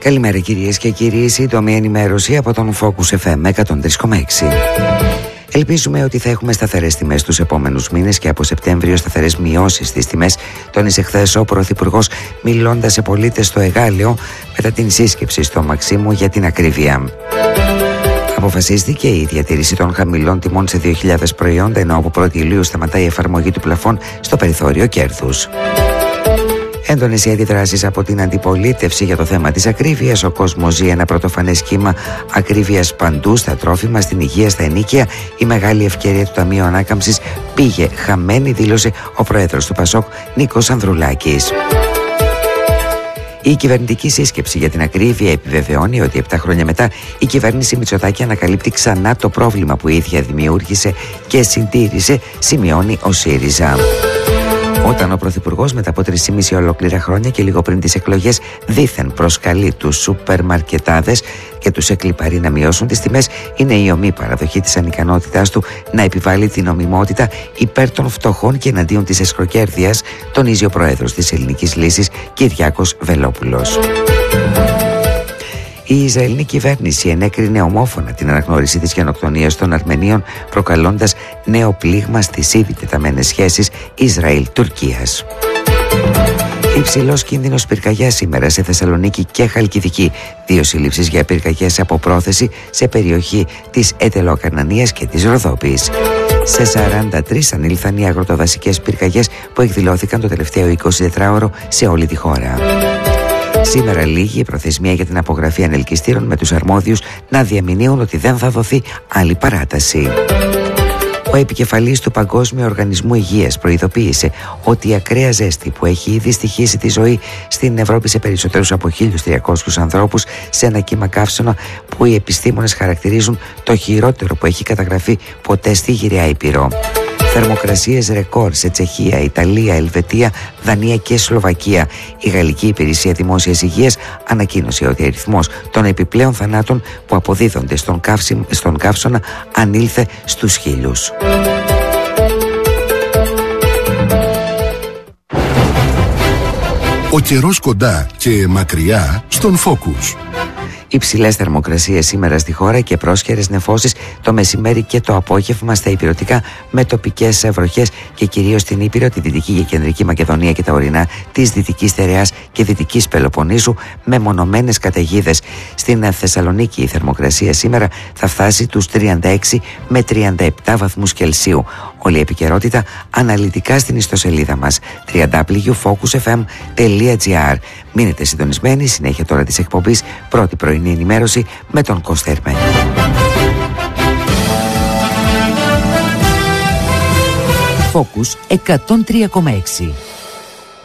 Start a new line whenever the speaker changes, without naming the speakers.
Καλημέρα κυρίες και κύριοι, σύντομη ενημέρωση από τον Focus FM 103,6. Ελπίζουμε ότι θα έχουμε σταθερές τιμές τους επόμενους μήνες και από Σεπτέμβριο σταθερές μειώσεις στις τιμές, τόνισε χθες ο Πρωθυπουργός μιλώντας σε πολίτες στο Εγάλεο μετά την σύσκεψη στο Μαξίμου για την ακρίβεια. Αποφασίστηκε η διατήρηση των χαμηλών τιμών σε 2.000 προϊόντα, ενώ από 1η Ιουλίου σταματάει η εφαρμογή του πλαφών στο περιθώριο κέρδους. Έντονες οι αντιδράσεις από την αντιπολίτευση για το θέμα της ακρίβειας. Ο κόσμος ζει ένα πρωτοφανές κύμα ακρίβειας παντού, στα τρόφιμα, στην υγεία, στα ενοίκια. Η μεγάλη ευκαιρία του Ταμείου Ανάκαμψης πήγε χαμένη, δήλωσε ο πρόεδρος του ΠΑΣΟΚ, Νίκος Ανδρουλάκης. Η κυβερνητική σύσκεψη για την ακρίβεια επιβεβαιώνει ότι 7 χρόνια μετά η κυβέρνηση Μητσοτάκη ανακαλύπτει ξανά το πρόβλημα που η ίδια δημιούργησε και συντήρησε, σημειώνει ο ΣΥΡΙΖΑ. Όταν ο Πρωθυπουργός μετά από 3,5 ολόκληρα χρόνια και λίγο πριν τις εκλογές δήθεν προσκαλεί τους σούπερ μαρκετάδες και τους εκλιπαρεί να μειώσουν τις τιμές, είναι η ομή παραδοχή της ανικανότητάς του να επιβάλλει την νομιμότητα υπέρ των φτωχών και εναντίον της εσχροκέρδειας, τονίζει ο πρόεδρος της Ελληνικής Λύσης, Κυριάκος Βελόπουλος. Η Ισραηλινή κυβέρνηση ενέκρινε ομόφωνα την αναγνώριση της γενοκτονίας των Αρμενίων, προκαλώντας νέο πλήγμα στις ήδη τεταμένες σχέσεις Ισραήλ-Τουρκίας. Υψηλός κίνδυνος πυρκαγιάς σήμερα σε Θεσσαλονίκη και Χαλκιδική. 2 συλλήψεις για πυρκαγιές από πρόθεση σε περιοχή της Ετελοκαρνανίας και της Ροδόπης. Σε 43 ανήλθαν οι αγροτοδασικές πυρκαγιές που εκδηλώθηκαν το τελευταίο 24ωρο σε όλη τη χώρα. Σήμερα λήγει η προθεσμία για την απογραφή ανελκυστήρων, με τους αρμόδιους να διαμηνύουν ότι δεν θα δοθεί άλλη παράταση. Ο επικεφαλής του Παγκόσμιου Οργανισμού Υγείας προειδοποίησε ότι η ακραία ζέστη που έχει ήδη στοιχήσει τη ζωή στην Ευρώπη σε περισσότερους από 1.300 ανθρώπους σε ένα κύμα καύσωνα που οι επιστήμονες χαρακτηρίζουν το χειρότερο που έχει καταγραφεί ποτέ στη γυραιά Ήπειρο. Θερμοκρασίες ρεκόρ σε Τσεχία, Ιταλία, Ελβετία, Δανία και Σλοβακία. Η Γαλλική Υπηρεσία Δημόσιας Υγείας ανακοίνωσε ότι ο αριθμός των επιπλέον θανάτων που αποδίδονται στον καύσωνα ανήλθε στους 1.000.
Ο καιρός κοντά και μακριά στον Focus.
Υψηλές θερμοκρασίες σήμερα στη χώρα και πρόσχερες νεφώσεις το μεσημέρι και το απόγευμα στα ηπειρωτικά, με τοπικές βροχές και κυρίως στην Ήπειρο, τη Δυτική και Κεντρική Μακεδονία και τα ορεινά της Δυτικής Στερεάς και Δυτικής Πελοποννήσου, με μονομένες καταιγίδες. Στην Θεσσαλονίκη η θερμοκρασία σήμερα θα φτάσει τους 36 με 37 βαθμούς Κελσίου. Όλη η επικαιρότητα αναλυτικά στην ιστοσελίδα μας www.focusfm.gr. Μείνετε συντονισμένοι, συνέχεια τώρα της εκπομπής, πρώτη πρωινή ενημέρωση με τον Κώστα Ερμένη.
Focus 103,6.